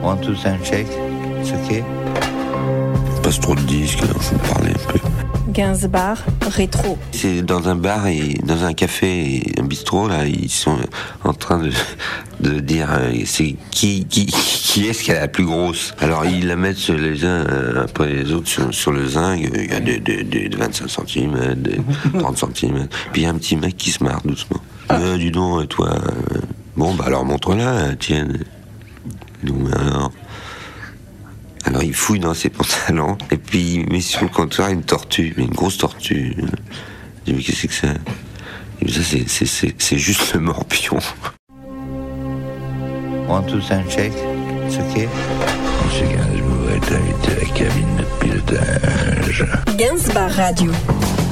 One, two, sound check. C'est ok. Passe trop de disques, alors faut parler un peu. Gainsbar rétro. C'est dans un bar et dans un café et un bistrot là, ils sont en train de dire c'est qui est-ce qui a la plus grosse. Alors ils la mettent les uns après les autres sur le zinc. Il y a des 25 centimes, des 30 centimes. Puis il y a un petit mec qui se marre doucement. Dis donc toi. Bon bah alors montre-la, tienne. Donc alors il fouille dans ses pantalons et puis il met sur le comptoir une tortue, mais une grosse tortue. Je dis mais qu'est-ce que c'est? Et ça c'est juste le morpion. One, two, sound check. C'est ok. Monsieur Gainsbourg est invité à la cabine de pilotage. Gainsbar Radio.